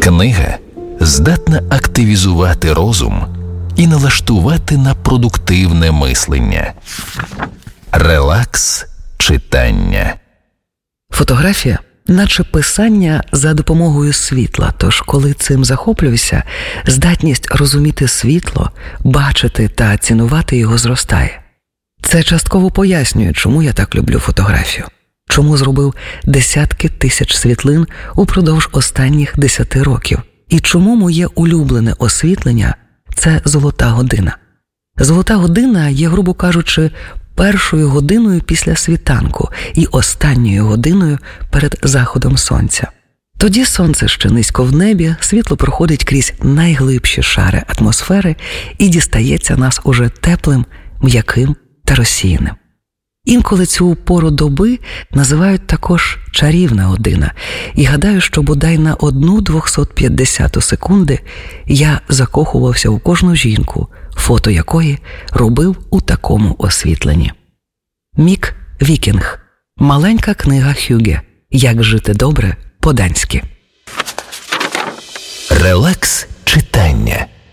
Книга здатна активізувати розум і налаштувати на продуктивне мислення. Релакс читання. Фотографія – наче писання за допомогою світла, тож коли цим захоплююся, здатність розуміти світло, бачити та цінувати його зростає. Це частково пояснює, чому я так люблю фотографію, чому зробив десятки тисяч світлин упродовж останніх 10 років, і чому моє улюблене освітлення – це золота година. Золота година є, грубо кажучи, першою годиною після світанку і останньою годиною перед заходом сонця. Тоді сонце ще низько в небі, світло проходить крізь найглибші шари атмосфери і дістається нас уже теплим, м'яким та розсіяним. Інколи цю пору доби називають також чарівна година, і гадаю, що бодай на 1/250 секунди я закохувався у кожну жінку, фото якої робив у такому освітленні. Мік Вікінг. Маленька книга Хюге. Як жити добре по-данськи. Релакс читання.